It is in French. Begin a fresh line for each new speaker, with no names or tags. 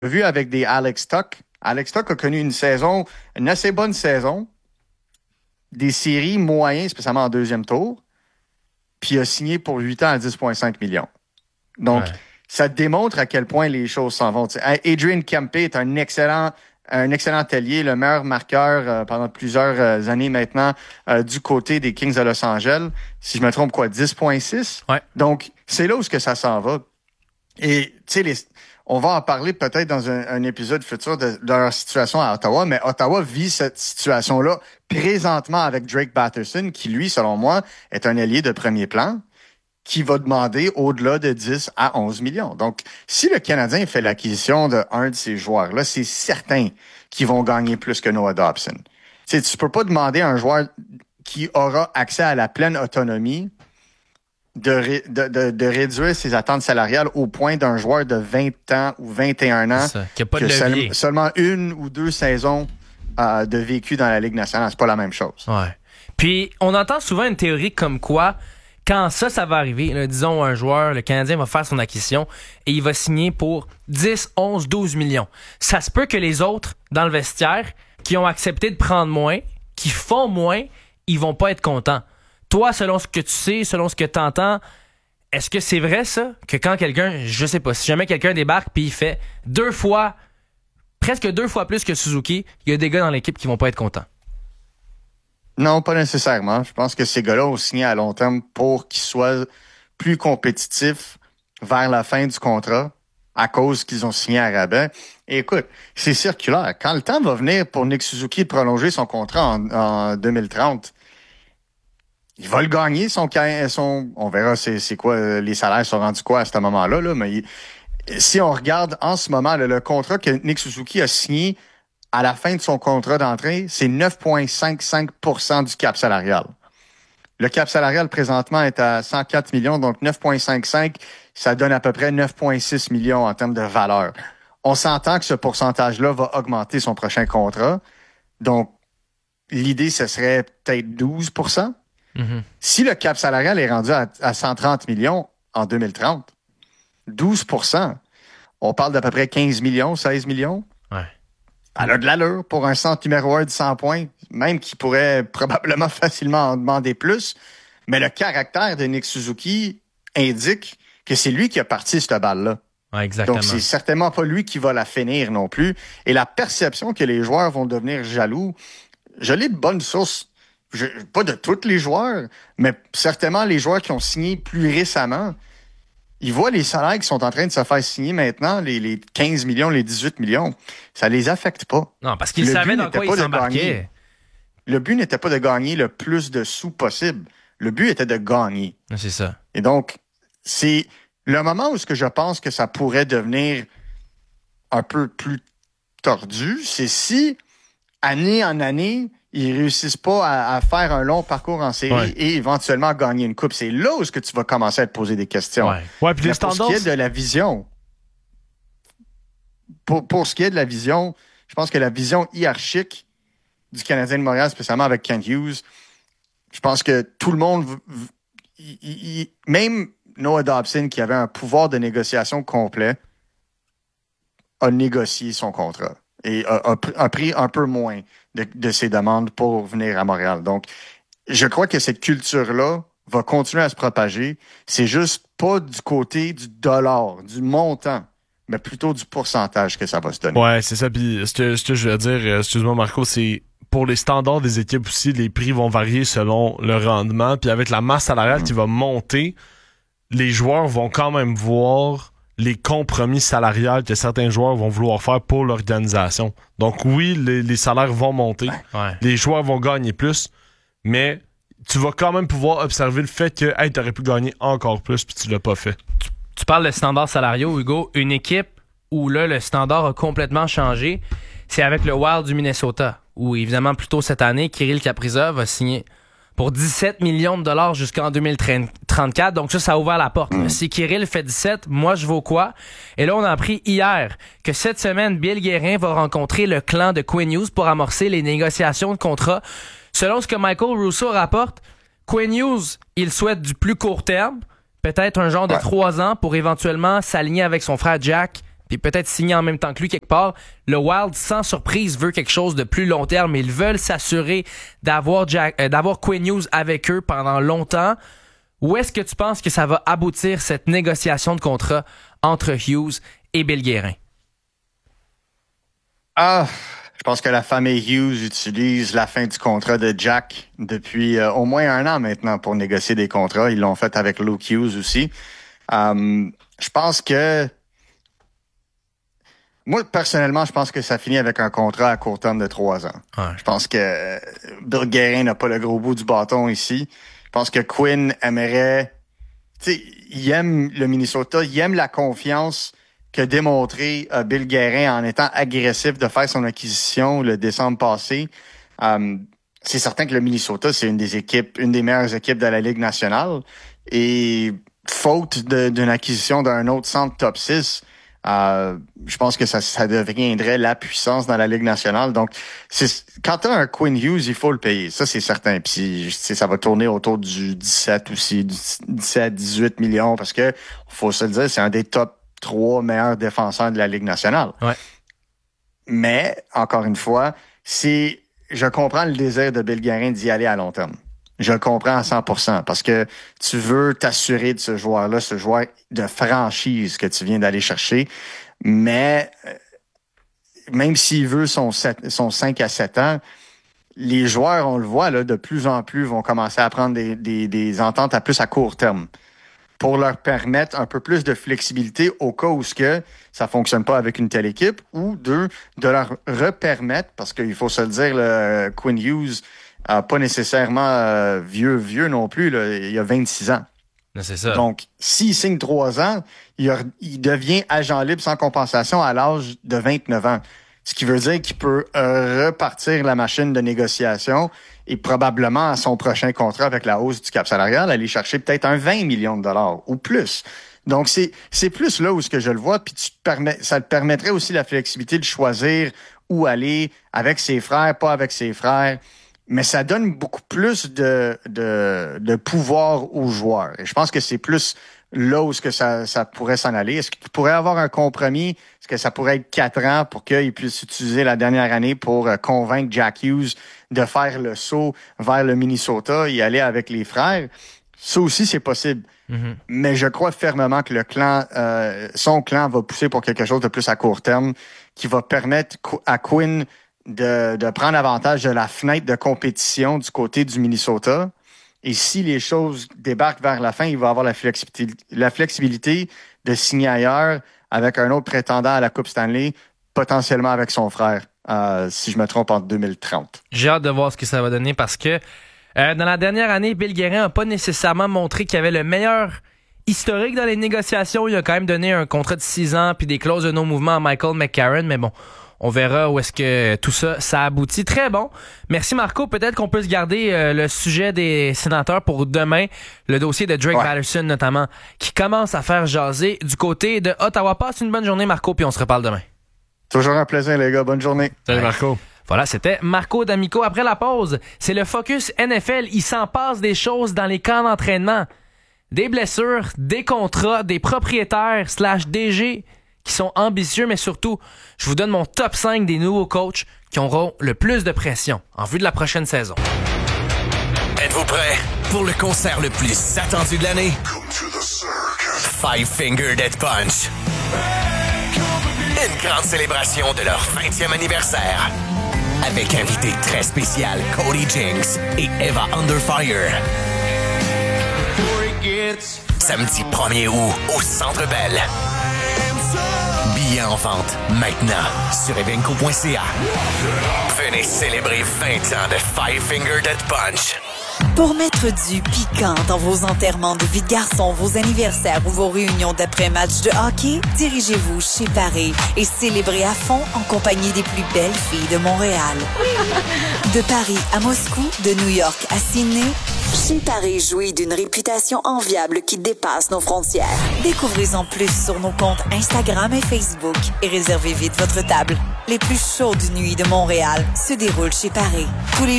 vu avec des Alex Tuck. Alex Tuck a connu une assez bonne saison, des séries moyennes, spécialement en deuxième tour, puis a signé pour 8 ans à 10,5 millions. Donc, ça démontre à quel point les choses s'en vont. T'sais, Adrian Kempe est un excellent ailier, le meilleur marqueur pendant plusieurs années maintenant du côté des Kings de Los Angeles. Si je me trompe, 10,6?
Ouais.
Donc, c'est là où que ça s'en va. Et, tu sais, on va en parler peut-être dans un épisode futur de leur situation à Ottawa, mais Ottawa vit cette situation-là présentement avec Drake Batherson, qui, lui, selon moi, est un ailier de premier plan, qui va demander au-delà de 10 à 11 millions. Donc, si le Canadien fait l'acquisition d'un de ces joueurs-là, c'est certain qu'ils vont gagner plus que Noah Dobson. Tu peux pas demander à un joueur qui aura accès à la pleine autonomie de réduire ses attentes salariales au point d'un joueur de 20 ans ou 21 ans
qui a pas de levier.
Seulement une ou deux saisons de vécu dans la Ligue nationale. C'est pas la même chose.
Ouais. Puis, on entend souvent une théorie comme quoi quand ça va arriver, là, disons un joueur, le Canadien va faire son acquisition et il va signer pour 10, 11, 12 millions. Ça se peut que les autres, dans le vestiaire, qui ont accepté de prendre moins, qui font moins, ils vont pas être contents. Toi, selon ce que tu sais, selon ce que tu entends, est-ce que c'est vrai ça? Que quand quelqu'un, je sais pas, si jamais quelqu'un débarque puis il fait presque deux fois plus que Suzuki, il y a des gars dans l'équipe qui vont pas être contents.
Non, pas nécessairement. Je pense que ces gars-là ont signé à long terme pour qu'ils soient plus compétitifs vers la fin du contrat à cause qu'ils ont signé à rabais. Et écoute, c'est circulaire. Quand le temps va venir pour Nick Suzuki de prolonger son contrat en 2030, il va le gagner, on verra c'est quoi, les salaires sont rendus quoi à ce moment-là, là, mais si on regarde en ce moment le contrat que Nick Suzuki a signé à la fin de son contrat d'entrée, c'est 9,55% du cap salarial. Le cap salarial présentement est à 104 millions, donc 9,55, ça donne à peu près 9,6 millions en termes de valeur. On s'entend que ce pourcentage-là va augmenter son prochain contrat. Donc, l'idée, ce serait peut-être 12%. Mm-hmm. Si le cap salarial est rendu à 130 millions en 2030, 12%, on parle d'à peu près 15 millions, 16 millions.
Ouais.
Elle a de l'allure pour un centre numéro 1 de 100 points, même qui pourrait probablement facilement en demander plus. Mais le caractère de Nick Suzuki indique que c'est lui qui a parti cette balle-là.
Ouais, exactement.
Donc, c'est certainement pas lui qui va la finir non plus. Et la perception que les joueurs vont devenir jaloux, je l'ai de bonnes sources. Pas de tous les joueurs, mais certainement les joueurs qui ont signé plus récemment. Ils voient les salaires qui sont en train de se faire signer maintenant, les 15 millions, les 18 millions. Ça les affecte pas.
Non, parce qu'ils savaient dans quoi ils s'embarquaient.
Le but n'était pas de gagner le plus de sous possible. Le but était de gagner.
C'est ça.
Et donc, c'est le moment où je pense que ça pourrait devenir un peu plus tordu, c'est si, année en année, ils réussissent pas à faire un long parcours en série et éventuellement gagner une coupe. C'est là où tu vas commencer à te poser des questions.
Ouais, puis les standards...
Pour ce qui est de la vision, pour ce qui est de la vision, je pense que la vision hiérarchique du Canadien de Montréal, spécialement avec Kent Hughes, je pense que tout le monde, même Noah Dobson, qui avait un pouvoir de négociation complet, a négocié son contrat et a pris un peu moins de ses demandes pour venir à Montréal. Donc, je crois que cette culture-là va continuer à se propager. C'est juste pas du côté du dollar, du montant, mais plutôt du pourcentage que ça va se donner.
Ouais, c'est ça. Puis, ce que je veux dire, excuse-moi Marco, c'est pour les standards des équipes aussi, les prix vont varier selon le rendement. Puis avec la masse salariale qui va monter, les joueurs vont quand même voir les compromis salariales que certains joueurs vont vouloir faire pour l'organisation. Donc oui, les salaires vont monter, les joueurs vont gagner plus, mais tu vas quand même pouvoir observer le fait que hey, t'aurais pu gagner encore plus puis tu l'as pas fait.
Tu parles de standards salariaux, Hugo. Une équipe où là, le standard a complètement changé, c'est avec le Wild du Minnesota, où évidemment plus tôt cette année, Kirill Kaprizov va signer pour 17 millions de dollars jusqu'en 2034. Donc ça a ouvert la porte. Si Kirill fait 17, moi je vaux quoi? Et là, on a appris hier que cette semaine, Bill Guérin va rencontrer le clan de Quinn Hughes pour amorcer les négociations de contrat. Selon ce que Michael Russo rapporte, Quinn Hughes, il souhaite du plus court terme, peut-être un genre de 3 ans pour éventuellement s'aligner avec son frère Jack puis peut-être signer en même temps que lui quelque part. Le Wild, sans surprise, veut quelque chose de plus long terme. Ils veulent s'assurer d'avoir Quinn Hughes avec eux pendant longtemps. Où est-ce que tu penses que ça va aboutir, cette négociation de contrat entre Hughes et Bill Guérin?
Je pense que la famille Hughes utilise la fin du contrat de Jack depuis au moins 1 an maintenant pour négocier des contrats. Ils l'ont fait avec Luke Hughes aussi. Je pense que... Moi, personnellement, je pense que ça finit avec un contrat à court terme de 3 ans.
Ouais.
Je pense que Bill Guérin n'a pas le gros bout du bâton ici. Je pense que Quinn aimerait... Tu sais, il aime le Minnesota, il aime la confiance qu'a démontré Bill Guérin en étant agressif de faire son acquisition le décembre passé. C'est certain que le Minnesota, c'est une des meilleures équipes de la Ligue nationale. Et faute d'une acquisition d'un autre centre top 6, je pense que ça deviendrait la puissance dans la Ligue nationale. Donc, quand tu as un Quinn Hughes, il faut le payer. Ça, c'est certain. Puis, ça va tourner autour du 17-18 millions parce que, faut se le dire, c'est un des top 3 meilleurs défenseurs de la Ligue nationale.
Ouais.
Mais, encore une fois, je comprends le désir de Bill Guérin d'y aller à long terme. Je le comprends à 100% parce que tu veux t'assurer de ce joueur-là, ce joueur de franchise que tu viens d'aller chercher. Mais même s'il veut son 5 à 7 ans, les joueurs, on le voit, là, de plus en plus vont commencer à prendre des ententes à court terme pour leur permettre un peu plus de flexibilité au cas où ça fonctionne pas avec une telle équipe, ou de leur repermettre, parce qu'il faut se le dire, le Quinn Hughes pas nécessairement vieux non plus, là, il a 26 ans.
C'est ça.
Donc, s'il signe 3 ans, il devient agent libre sans compensation à l'âge de 29 ans. Ce qui veut dire qu'il peut repartir la machine de négociation et probablement à son prochain contrat avec la hausse du cap salarial, aller chercher peut-être un 20 millions de dollars ou plus. Donc, c'est plus là où ce que je le vois, puis ça te permettrait aussi la flexibilité de choisir où aller avec ses frères, pas avec ses frères. Mais ça donne beaucoup plus de pouvoir aux joueurs. Et je pense que c'est plus là où ça pourrait s'en aller. Est-ce qu'il pourrait avoir un compromis? Est-ce que ça pourrait être 4 ans pour qu'il puisse utiliser la dernière année pour convaincre Jack Hughes de faire le saut vers le Minnesota et aller avec les frères? Ça aussi, c'est possible. Mm-hmm. Mais je crois fermement que son clan va pousser pour quelque chose de plus à court terme qui va permettre à Quinn de prendre avantage de la fenêtre de compétition du côté du Minnesota. Et si les choses débarquent vers la fin, il va avoir la flexibilité de signer ailleurs avec un autre prétendant à la Coupe Stanley, potentiellement avec son frère, si je me trompe, en 2030.
J'ai hâte de voir ce que ça va donner parce que dans la dernière année, Bill Guérin n'a pas nécessairement montré qu'il avait le meilleur historique dans les négociations. Il a quand même donné un contrat de 6 ans puis des clauses de non-mouvement à Michael McCarron, mais bon, on verra où est-ce que tout ça aboutit. Très bon. Merci Marco. Peut-être qu'on peut se garder le sujet des sénateurs pour demain. Le dossier de Drake Batherson notamment, qui commence à faire jaser du côté de Ottawa. Passe une bonne journée Marco, puis on se reparle demain.
Toujours un plaisir les gars. Bonne journée.
Salut Marco.
Voilà, c'était Marco D'Amico. Après la pause, c'est le Focus NFL. Il s'en passe des choses dans les camps d'entraînement. Des blessures, des contrats, des propriétaires / DG qui sont ambitieux, mais surtout, je vous donne mon top 5 des nouveaux coachs qui auront le plus de pression en vue de la prochaine saison.
Êtes-vous prêts pour le concert le plus attendu de l'année? Five Finger Death Punch. Une grande célébration de leur 20e anniversaire. Avec invité très spécial Cody Jinks et Eva Underfire. Samedi 1er août au Centre Bell. Billets en vente maintenant sur evenco.ca. Venez célébrer 20 ans de Five Finger Death Punch.
Pour mettre du piquant dans vos enterrements de vie de garçon, vos anniversaires ou vos réunions d'après-match de hockey, dirigez-vous chez Paris et célébrez à fond en compagnie des plus belles filles de Montréal. De Paris à Moscou, de New York à Sydney, chez Paris jouit d'une réputation enviable qui dépasse nos frontières. Découvrez-en plus sur nos comptes Instagram et Facebook et réservez vite votre table. Les plus chaudes nuits de Montréal se déroulent chez Paris. Tous les